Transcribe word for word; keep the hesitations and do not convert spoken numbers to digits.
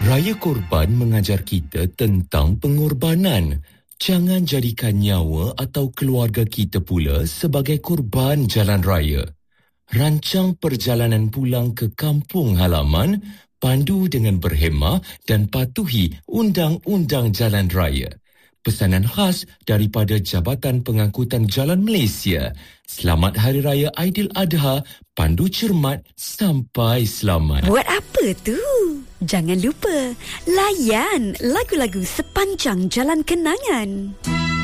Raya Korban mengajar kita tentang pengorbanan. Jangan jadikan nyawa atau keluarga kita pula sebagai korban jalan raya. Rancang perjalanan pulang ke kampung halaman, pandu dengan berhemah dan patuhi undang-undang jalan raya. Pesanan khas daripada Jabatan Pengangkutan Jalan Malaysia. Selamat Hari Raya Aidiladha, pandu cermat sampai selamat. Buat apa tu? Jangan lupa layan lagu-lagu sepanjang Jalan Kenangan.